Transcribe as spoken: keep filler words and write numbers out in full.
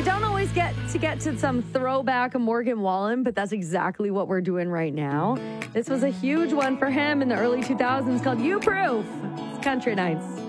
We don't always get to get to some throwback of Morgan Wallen, but that's exactly what we're doing right now. This was a huge one for him in the early two thousands called You Proof. It's Country Nights.